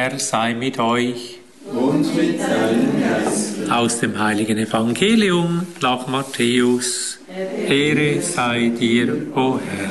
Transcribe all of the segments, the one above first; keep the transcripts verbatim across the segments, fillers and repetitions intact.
Herr sei mit euch. Und mit deinem Geist. Aus dem heiligen Evangelium nach Matthäus. Ehre sei dir, o Herr.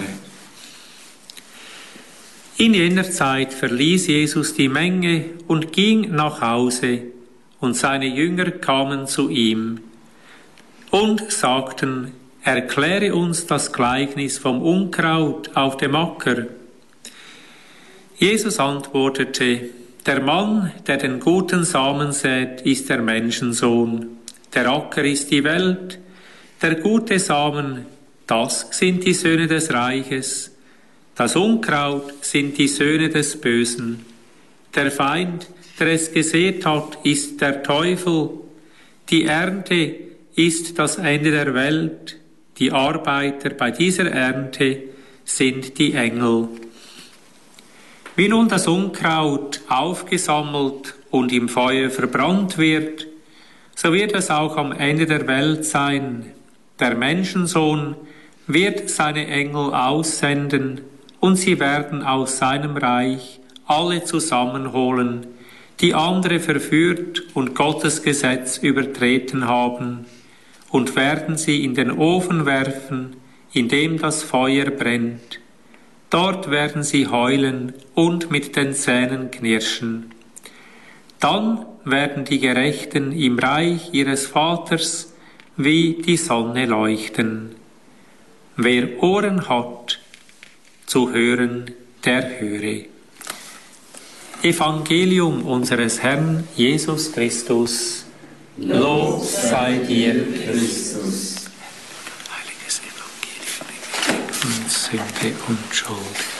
In jener Zeit verließ Jesus die Menge und ging nach Hause, und seine Jünger kamen zu ihm und sagten: Erkläre uns das Gleichnis vom Unkraut auf dem Acker. Jesus antwortete: Der Mann, der den guten Samen sät, ist der Menschensohn. Der Acker ist die Welt. Der gute Samen, das sind die Söhne des Reiches. Das Unkraut sind die Söhne des Bösen. Der Feind, der es gesät hat, ist der Teufel. Die Ernte ist das Ende der Welt. Die Arbeiter bei dieser Ernte sind die Engel. Wie nun das Unkraut aufgesammelt und im Feuer verbrannt wird, so wird es auch am Ende der Welt sein. Der Menschensohn wird seine Engel aussenden, und sie werden aus seinem Reich alle zusammenholen, die andere verführt und Gottes Gesetz übertreten haben, und werden sie in den Ofen werfen, in dem das Feuer brennt. Dort werden sie heulen und mit den Zähnen knirschen. Dann werden die Gerechten im Reich ihres Vaters wie die Sonne leuchten. Wer Ohren hat, zu hören, der höre. Evangelium unseres Herrn Jesus Christus. Lob sei dir, Christus. Heiliges Evangelium von Sünde und Schuld.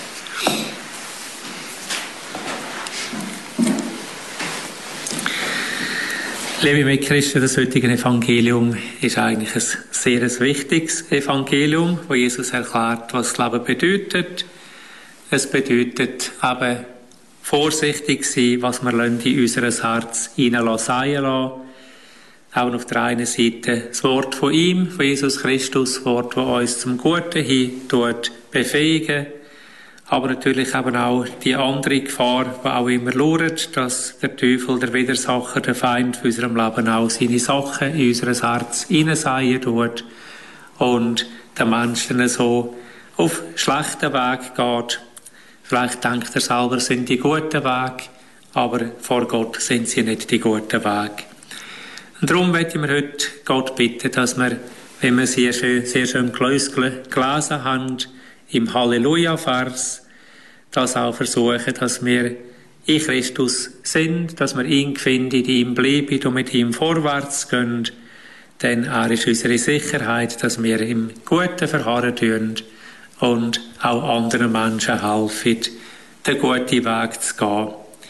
Liebe Mitchristen, das heutige Evangelium ist eigentlich ein sehr wichtiges Evangelium, wo Jesus erklärt, was das Leben bedeutet. Es bedeutet eben vorsichtig sein, was wir in unser Herz hineinlassen lassen. Auch auf der einen Seite das Wort von ihm, von Jesus Christus, das Wort, das uns zum Guten hin tut, befähigen. Aber natürlich eben auch die andere Gefahr, die auch immer lauert, dass der Teufel, der Widersacher, der Feind für unserem Leben auch seine Sachen in unser Herz hineinsäen tut und der Mensch dann so auf schlechten Weg geht. Vielleicht denkt er selber, es sind die guten Wege, aber vor Gott sind sie nicht die guten Wege. Und darum möchten wir heute Gott bitten, dass wir, wenn wir sehr schön, sehr schön gelesen haben, im Halleluja-Vers, das auch versuchen, dass wir in Christus sind, dass wir ihn finden, in ihm bleiben und mit ihm vorwärts gehen, denn er ist unsere Sicherheit, dass wir im Guten verharren tun und auch anderen Menschen helfen, den guten Weg zu gehen.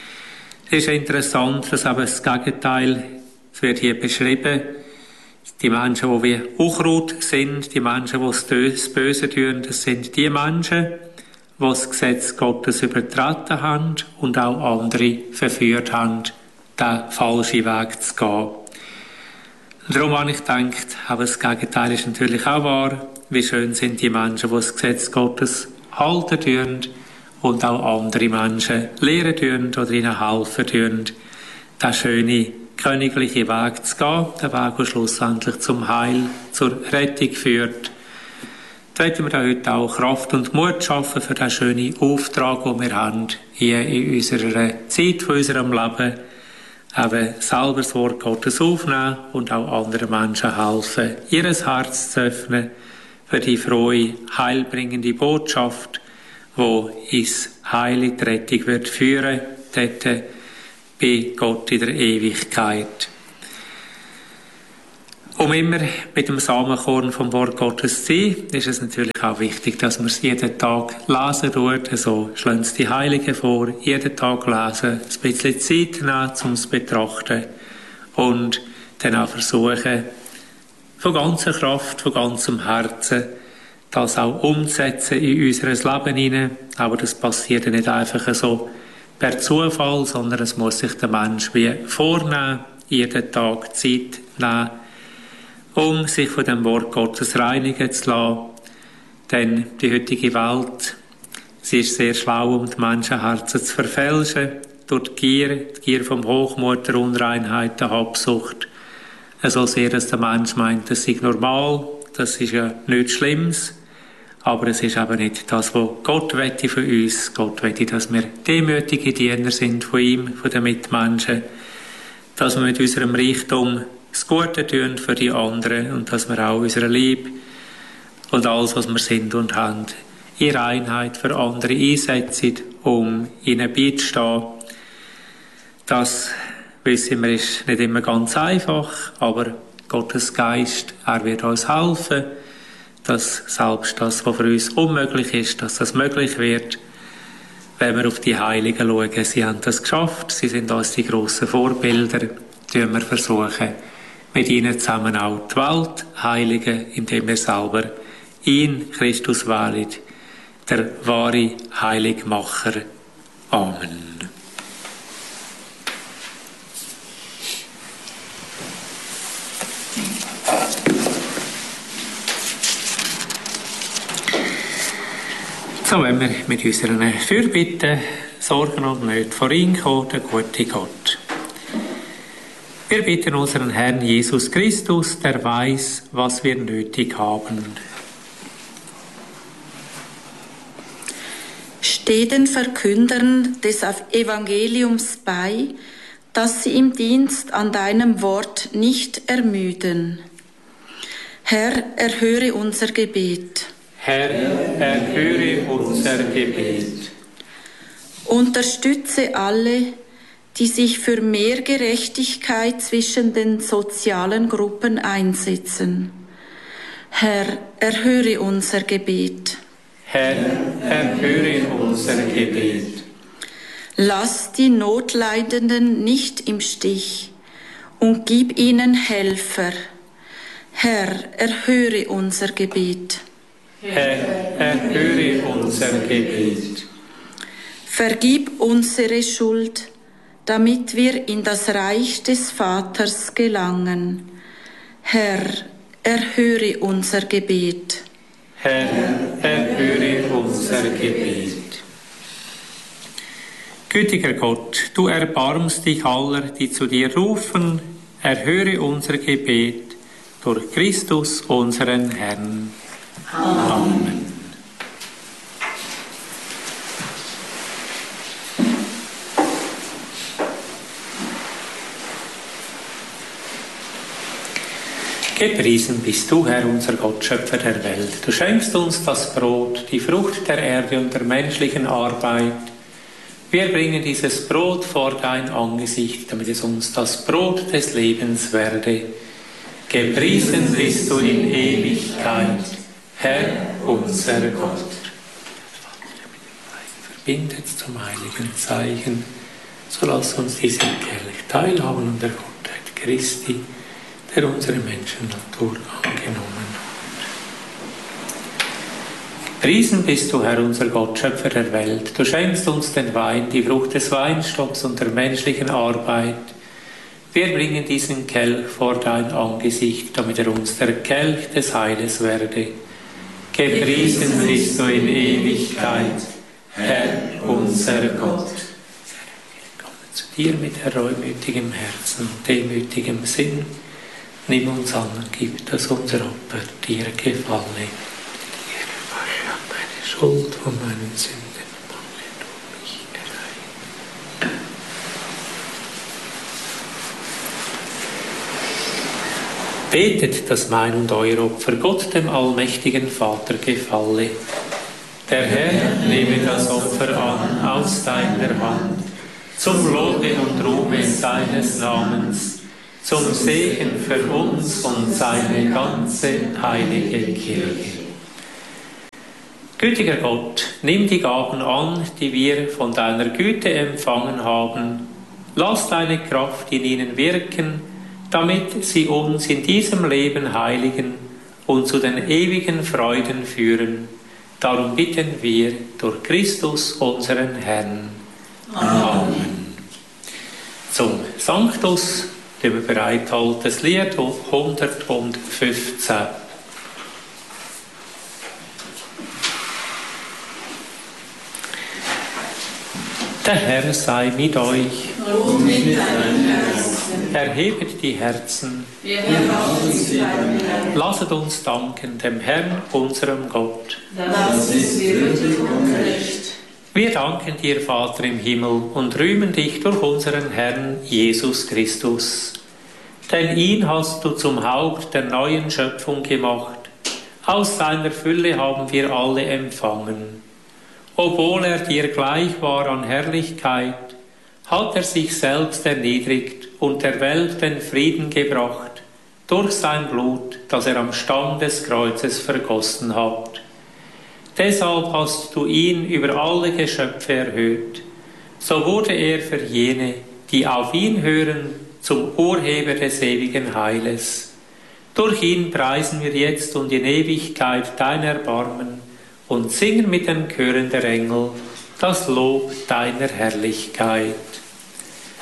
Es ist interessant, dass aber das Gegenteil, es wird hier beschrieben, die Menschen, die wie Unkraut sind, die Menschen, die das Böse tun, das sind die Menschen, die das Gesetz Gottes übertreten haben und auch andere verführt haben, den falschen Weg zu gehen. Und darum habe ich gedacht, aber das Gegenteil ist natürlich auch wahr. Wie schön sind die Menschen, die das Gesetz Gottes halten tun und auch andere Menschen lehren tun oder ihnen helfen tun, den schönen königlichen Weg zu gehen, der Weg, der schlussendlich zum Heil, zur Rettung führt. Da möchten wir da heute auch Kraft und Mut schaffen für den schönen Auftrag, den wir haben, hier in unserer Zeit von unserem Leben, eben selber das Wort Gottes aufnehmen und auch anderen Menschen helfen, ihr Herz zu öffnen für die frohe, heilbringende Botschaft, die ins Heil, in die Rettung wird führen, dort bei Gott in der Ewigkeit. Um immer mit dem Samenkorn vom Wort Gottes zu sein, ist es natürlich auch wichtig, dass man es jeden Tag lesen tut. So schlagen es die Heiligen vor, jeden Tag lesen, ein bisschen Zeit nehmen, um es zu betrachten und dann auch versuchen, von ganzer Kraft, von ganzem Herzen, das auch umzusetzen in unser Leben hinein. Aber das passiert nicht einfach so per Zufall, sondern es muss sich der Mensch wie vornehmen, jeden Tag Zeit nehmen, um sich von dem Wort Gottes reinigen zu lassen. Denn die heutige Welt, sie ist sehr schlau, um die Menschenherzen zu verfälschen. durch die Gier, die Gier vom Hochmut, der Unreinheit, der Habsucht. So sehr, dass der Mensch meint, das sei normal, das ist ja nichts Schlimmes, aber es ist eben nicht das, was Gott wette von uns. Gott wette, dass wir demütige Diener sind von ihm, von den Mitmenschen, dass wir mit unserem Reichtum das Gute tun für die anderen und dass wir auch unsere Liebe und alles, was wir sind und haben, in Reinheit für andere einsetzen, um ihnen beizustehen. Das, wissen wir, ist nicht immer ganz einfach, aber Gottes Geist, er wird uns helfen, dass selbst das, was für uns unmöglich ist, dass das möglich wird, wenn wir auf die Heiligen schauen. Sie haben das geschafft, sie sind uns die grossen Vorbilder, die wir versuchen, mit ihnen zusammen auch die Welt heiligen, indem wir selber ihn, Christus, wählen, der wahre Heiligmacher. Amen. So, wenn wir mit unseren Fürbitten, Sorgen und Nöten vor ihn kommen, der gute Gott. Wir bitten unseren Herrn Jesus Christus, der weiß, was wir nötig haben. Steh den Verkündern des Evangeliums bei, dass sie im Dienst an deinem Wort nicht ermüden. Herr, erhöre unser Gebet. Herr, erhöre unser Gebet. Unterstütze alle, die sich für mehr Gerechtigkeit zwischen den sozialen Gruppen einsetzen. Herr, erhöre unser Gebet. Herr, erhöre unser Gebet. Lass die Notleidenden nicht im Stich und gib ihnen Helfer. Herr, erhöre unser Gebet. Herr, erhöre unser Gebet. Vergib unsere Schuld, damit wir in das Reich des Vaters gelangen. Herr, erhöre unser Gebet. Herr, erhöre unser Gebet. Gütiger Gott, du erbarmst dich aller, die zu dir rufen, erhöre unser Gebet durch Christus, unseren Herrn. Amen. Gepriesen bist du, Herr, unser Gott, Schöpfer der Welt. Du schenkst uns das Brot, die Frucht der Erde und der menschlichen Arbeit. Wir bringen dieses Brot vor dein Angesicht, damit es uns das Brot des Lebens werde. Gepriesen bist du in Ewigkeit, Herr, unser Gott. Verbindet zum heiligen Zeichen, so lass uns diesen Kelch teilhaben an der Gottheit Christi, der unsere Menschennatur angenommen hat. Gepriesen bist du, Herr, unser Gott, Schöpfer der Welt. Du schenkst uns den Wein, die Frucht des Weinstocks und der menschlichen Arbeit. Wir bringen diesen Kelch vor dein Angesicht, damit er uns der Kelch des Heiles werde. Gepriesen bist du in Ewigkeit, Herr, unser Gott. Wir kommen zu dir mit reumütigem Herzen und demütigem Sinn. Nimm uns an und gib, dass unser Opfer dir gefalle. Dir wasche meine Schuld von meinen Sünden, mache du mich rein. Betet, dass mein und euer Opfer Gott, dem allmächtigen Vater, gefalle. Der Herr nehme das Opfer an aus deiner Hand, zum Lobe und Ruhme seines Namens, zum Segen für uns und seine ganze heilige Kirche. Gütiger Gott, nimm die Gaben an, die wir von deiner Güte empfangen haben. Lass deine Kraft in ihnen wirken, damit sie uns in diesem Leben heiligen und zu den ewigen Freuden führen. Darum bitten wir durch Christus, unseren Herrn. Amen. Zum Sanctus, dem wir bereithalten, das Lied hundertfünfzehn. Der Herr sei mit euch. Und mit deinem Geist. Erhebet die Herzen. Wir haben sie beim Herrn. Lasset uns danken dem Herrn, unserem Gott. Das ist würdig und recht. Wir danken dir, Vater im Himmel, und rühmen dich durch unseren Herrn Jesus Christus. Denn ihn hast du zum Haupt der neuen Schöpfung gemacht. Aus seiner Fülle haben wir alle empfangen. Obwohl er dir gleich war an Herrlichkeit, hat er sich selbst erniedrigt und der Welt den Frieden gebracht, durch sein Blut, das er am Stamm des Kreuzes vergossen hat. Deshalb hast du ihn über alle Geschöpfe erhöht. So wurde er für jene, die auf ihn hören, zum Urheber des ewigen Heiles. Durch ihn preisen wir jetzt und in Ewigkeit dein Erbarmen und singen mit den Chören der Engel das Lob deiner Herrlichkeit.